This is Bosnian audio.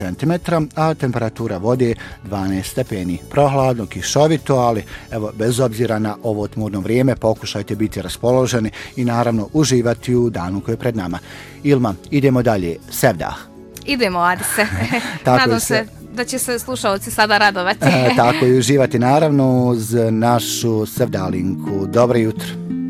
cm, a temperatura vode 12 stepeni. Prohladno, kišovito, ali evo, bez obzira na ovo tmurno vrijeme, pokušajte biti raspoloženi i naravno uživati u danu koji je pred nama. Ilma, idemo dalje. Sevdah. Idemo, Adise. Nadam se da će se slušalci sada radovati. Tako i uživati naravno uz našu sevdalinku. Dobro jutro.